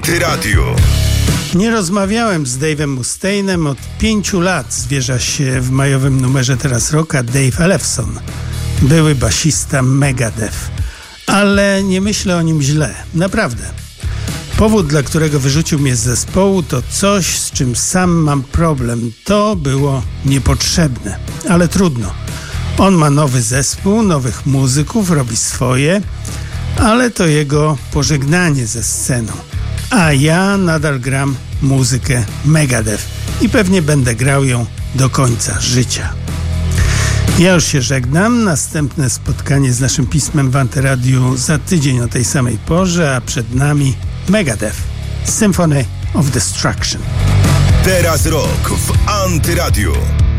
Antyradio. Nie rozmawiałem z Dave'em Mustainem od 5 lat. Zwierza się w majowym numerze Teraz Rocka Dave Ellefson, były basista Megadeth. Ale nie myślę o nim źle, naprawdę. Powód, dla którego wyrzucił mnie z zespołu, to coś, z czym sam mam problem. To było niepotrzebne, ale trudno. On ma nowy zespół, nowych muzyków, robi swoje, ale to jego pożegnanie ze sceną. A ja nadal gram muzykę Megadeth i pewnie będę grał ją do końca życia. Ja już się żegnam. Następne spotkanie z naszym pismem w Antyradiu za tydzień o tej samej porze, a przed nami Megadeth, Symphony of Destruction. Teraz Rock w Antyradiu.